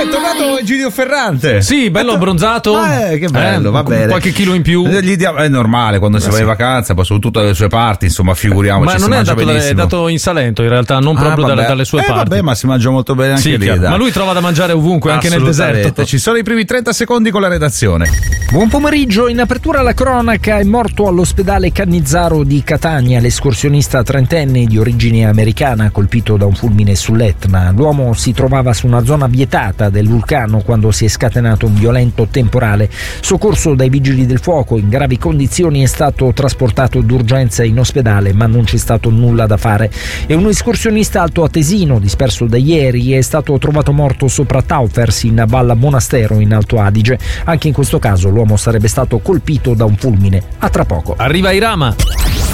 è tornato Egidio Ferrante. Sì, bello abbronzato. Che bello, va bene. Qualche chilo in più. Gli diamo, è normale quando si va in vacanza, poi soprattutto dalle sue parti, insomma, figuriamoci. Ma non è andato in Salento, in realtà, non proprio dalle sue parti. Vabbè, ma si mangia molto bene anche lì. Ma lui trova da mangiare ovunque, anche nel deserto. Ci sono i primi 30 secondi con la redazione. Buon pomeriggio, in apertura la cronaca. È morto all'ospedale Cannizzaro di Catania l'escursionista trentenne di origine americana colpito da un fulmine sull'Etna. L'uomo si trovava su una zona vietata del vulcano quando si è scatenato un violento temporale. Soccorso dai vigili del fuoco in gravi condizioni, è stato trasportato d'urgenza in ospedale, ma non c'è stato nulla da fare. E un escursionista altoatesino disperso da ieri è stato trovato morto sopra Taufers in Valla Monastero in Alto Adige. Anche in questo caso l'uomo sarebbe stato colpito da un fulmine. A tra poco. Arriva Irama.